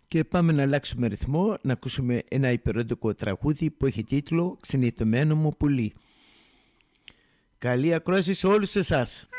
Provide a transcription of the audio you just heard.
Και πάμε να αλλάξουμε ρυθμό, να ακούσουμε ένα υπερόντικο τραγούδι που έχει τίτλο «Ξενιτωμένο μου πουλί». Καλή ακρόαση σε όλους εσάς.